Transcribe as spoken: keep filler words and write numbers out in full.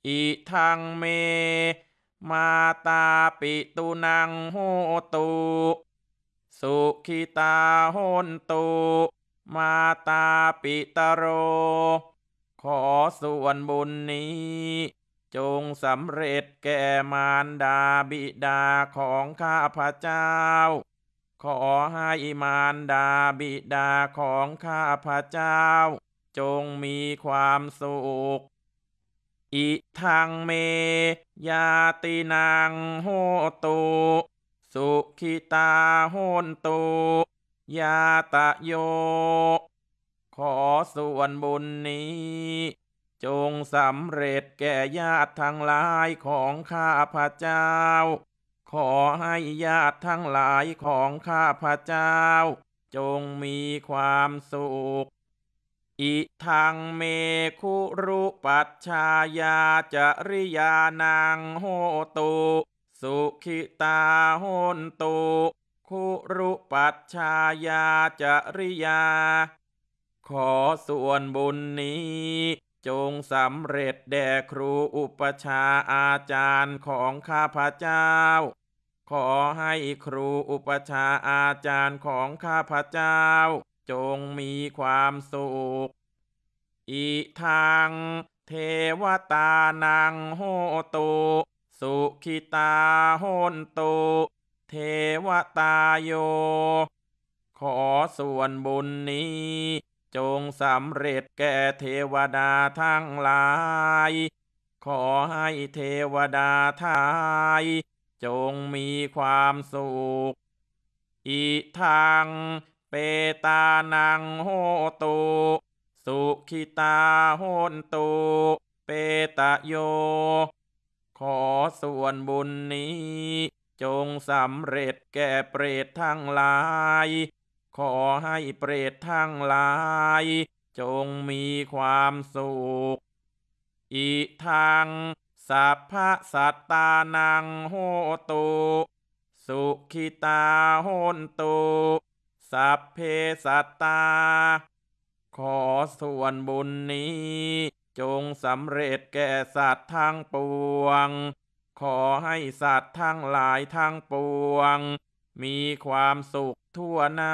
อิทังเมมาตาปิตุนังโหตุสุขิตาโหนตุมาตาปิตโรขอส่วนบุญนี้จงสำเร็จแก่มารดาบิดาของข้าพเจ้าขอให้มารดาบิดาของข้าพเจ้าจงมีความสุขอิทังเมยาตินังโหตุสุขิตาโหนตุยาตะโยขอส่วนบุญนี้จงสำเร็จแก่ญาติทั้งหลายของข้าพเจ้าขอให้ญาติทั้งหลายของข้าพเจ้าจงมีความสุขอิทังเมคุรุปัชชายาจริยานังโหตุสุขิตาโหนตุคุรุปัชชายาจริยาขอส่วนบุญนี้จงสำเร็จแด่ครูอุปชฌาย์อาจารย์ของข้าพเจ้าขอให้ครูอุปชฌาย์อาจารย์ของข้าพเจ้าจงมีความสุขอิทังเทวตานังโหตุสุขิตาโหนตุเทวตาโยขอส่วนบุญนี้จงสำเร็จแก่เทวดาทั้งหลายขอให้เทวดาทายจงมีความสุขอิทังเปตานังโหตุสุขิตาโหนตุเปตะโยขอส่วนบุญนี้จงสำเร็จแก่เปรตทั้งหลายขอให้เปรตทั้งหลายจงมีความสุขอิทังสัพพสัตตานังโหตุสุขิตาโหนตุสัพเพสัตตาขอส่วนบุญนี้จงสำเร็จแก่สัตว์ทั้งปวงขอให้สัตว์ทั้งหลายทั้งปวงมีความสุขทั่วหน้า